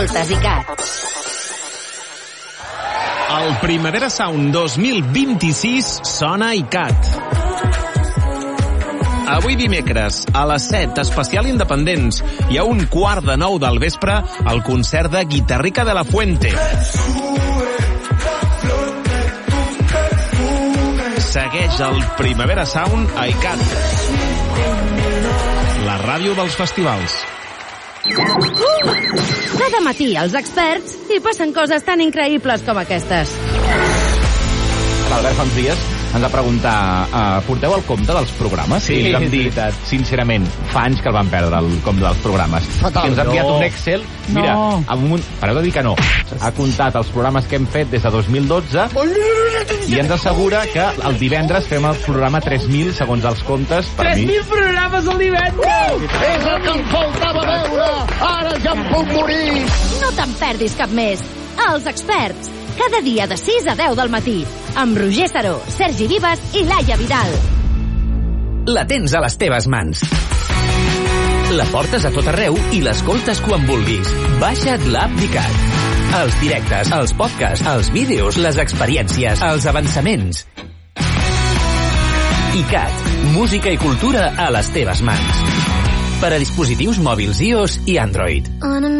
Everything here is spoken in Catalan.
ICAT. El Primavera Sound 2026 sona ICAT. Avui dimecres, a les 7, especial Independents, i a 8:15 del vespre, el concert de Guitarrica de la Fuente. Segueix el Primavera Sound a ICAT, la ràdio dels festivals. Cada matí els experts hi passen coses tan increïbles com aquestes. L'Albert fa uns dies ens va preguntar porteu el compte dels programes? Sí, i li vam dir, veritat. sincerament, fa anys que el vam perdre el compte dels programes. Fatal. I ens ha enviat un Excel, mira, No. pareu de dir que no, ha comptat els programes que hem fet des de 2012 i ens assegura que el divendres fem el programa 3.000 segons els comptes. Per mi. 3.000 programes al divendres! És el que em faltava veure! Ara ja em puc morir! No te'n perdis cap més. Els experts, cada dia de 6 a 10 del matí, amb Roger Saró, Sergi Vives i Laia Vidal. La tens a les teves mans. La portes a tot arreu i l'escoltes quan vulguis. Baixa't l'app d'ICAT. Els directes, els podcasts, els vídeos, les experiències, els avançaments. ICAT, música i cultura a les teves mans. Per a dispositius mòbils iOS i Android.